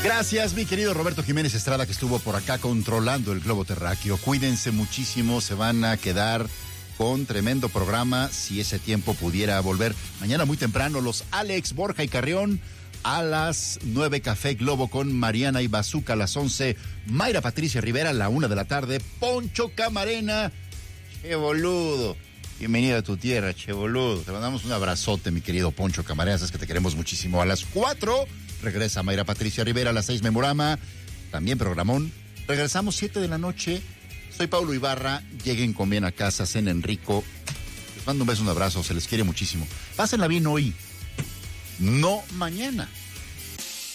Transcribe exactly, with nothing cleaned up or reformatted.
Gracias, mi querido Roberto Jiménez Estrada, que estuvo por acá controlando el globo terráqueo. Cuídense muchísimo, se van a quedar con tremendo programa si ese tiempo pudiera volver. Mañana muy temprano, los Alex, Borja y Carrión. A las nueve, Café Globo con Mariana y Bazooka. A las once, Mayra Patricia Rivera. A la una de la tarde, Poncho Camarena. Che boludo. Bienvenido a tu tierra, che boludo. Te mandamos un abrazote, mi querido Poncho Camarena. Sabes que te queremos muchísimo. A las cuatro, regresa Mayra Patricia Rivera. A las seis, Memorama. También programón. Regresamos siete de la noche. Soy Paulo Ibarra. Lleguen con bien a casa, cenen rico. Les mando un beso, un abrazo. Se les quiere muchísimo. Pásenla bien hoy. No mañana.